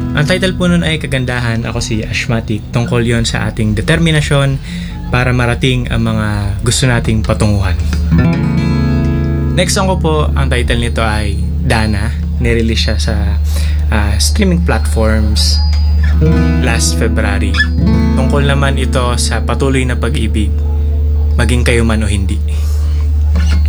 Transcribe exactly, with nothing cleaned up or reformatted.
Ang title po nun ay Kagandahan, ako si Ashmatic. Tungkol yon sa ating determinasyon para marating ang mga gusto nating patunguhan. Next song ko po, ang title nito ay Dana. Nirelease siya sa uh, streaming platforms last February. Tungkol naman ito sa patuloy na pag-ibig, maging kayo man o hindi.